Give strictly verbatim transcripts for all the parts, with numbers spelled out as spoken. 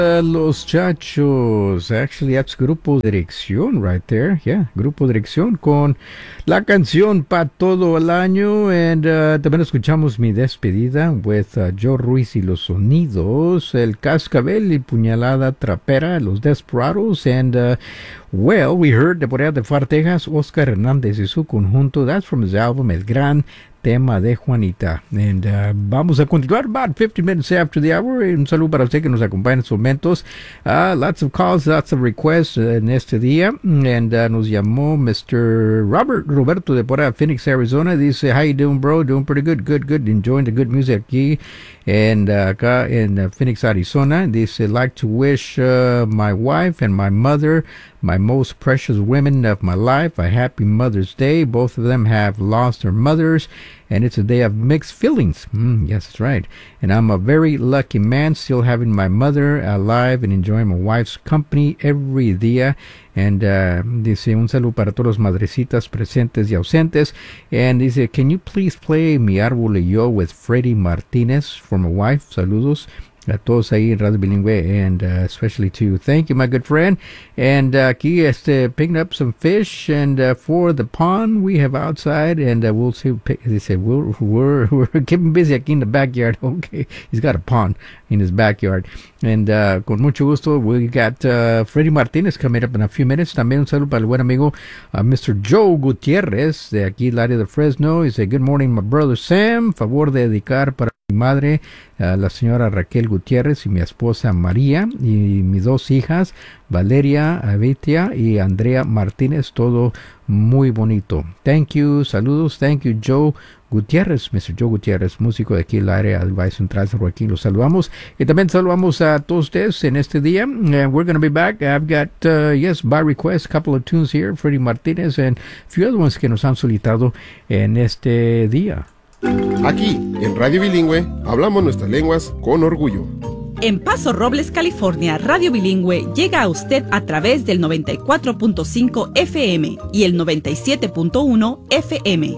Uh, los Chachos, actually that's Grupo Dirección right there, yeah, Grupo Dirección con la canción Pa' Todo el Año, and uh, también escuchamos Mi Despedida with uh, Joe Ruiz y los Sonidos, El Cascabel y Puñalada Trapera, Los Desperados, and uh, well, we heard de por allá de Far, Texas, Oscar Hernández y su conjunto, that's from his album El Gran Tema de Juanita. And uh, vamos a continuar about fifty minutes after the hour. Un saludo para usted que nos acompaña en estos momentos. Uh, lots of calls, lots of requests uh, en este día. And uh, nos llamó mister Robert Roberto de por ahí, Phoenix, Arizona. Dice, how you doing, bro? Doing pretty good, good, good. Enjoying the good music aquí. And uh, acá en uh, Phoenix, Arizona. Dice, like to wish uh, my wife and my mother, my most precious women of my life, a happy Mother's Day. Both of them have lost their mothers, and it's a day of mixed feelings. Mm, yes, that's right. And I'm a very lucky man, still having my mother alive and enjoying my wife's company every día. And uh, dice, un saludo para todos los madrecitas presentes y ausentes. And dice, can you please play Mi Árbol y Yo with Freddie Martinez for my wife? Saludos a todos ahí en Radio Bilingüe, and uh, especially to you. Thank you, my good friend. And uh, aquí este, picking up some fish, and uh, for the pond we have outside, and uh, we'll see. They said we're we're we're keeping busy aquí in the backyard. Okay, he's got a pond in his backyard, and uh, con mucho gusto we got uh, Freddie Martinez coming up in a few minutes. También un saludo para el buen amigo uh, mister Joe Gutierrez de aquí el área de Fresno. He said, good morning, my brother Sam. Favor de dedicar para mi madre, uh, la señora Raquel Gutiérrez, y mi esposa María, y mis dos hijas, Valeria Avitia y Andrea Martínez, todo muy bonito. Thank you, saludos, thank you, Joe Gutiérrez, mister Joe Gutiérrez, músico de aquí en la área del Valle Central, por aquí los saludamos. Y también saludamos a todos ustedes en este día. Uh, we're going to be back. I've got, uh, yes, by request, a couple of tunes here, Freddie Martínez, and a few other ones que nos han solicitado en este día. Aquí, en Radio Bilingüe, hablamos nuestras lenguas con orgullo. En Paso Robles, California, Radio Bilingüe llega a usted a través del noventa y cuatro punto cinco F M y el noventa y siete punto uno F M.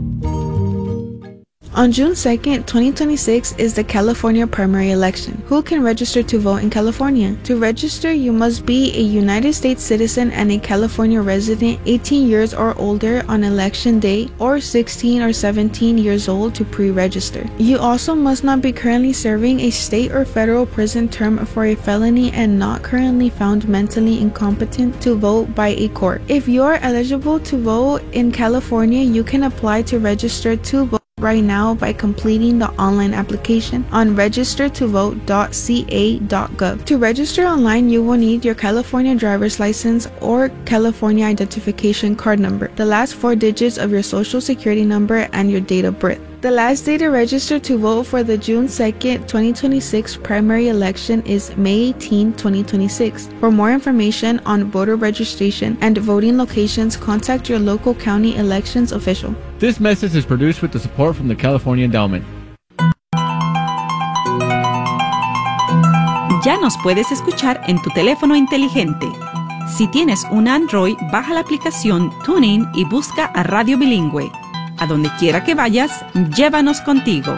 On June second, twenty twenty-six is the California primary election. Who can register to vote in California? To register, you must be a United States citizen and a California resident eighteen years or older on election day, or sixteen or seventeen years old to pre-register. You also must not be currently serving a state or federal prison term for a felony and not currently found mentally incompetent to vote by a court. If you are eligible to vote in California, you can apply to register to vote right now by completing the online application on register to vote dot c a dot gov. To register online, you will need your California driver's license or California identification card number, the last four digits of your social security number, and your date of birth. The last day to register to vote for the June second, twenty twenty-six primary election is May eighteenth, twenty twenty-six. For more information on voter registration and voting locations, contact your local county elections official. This message is produced with the support from the California Endowment. Ya nos puedes escuchar en tu teléfono inteligente. Si tienes un Android, baja la aplicación TuneIn y busca a Radio Bilingüe. A donde quiera que vayas, llévanos contigo.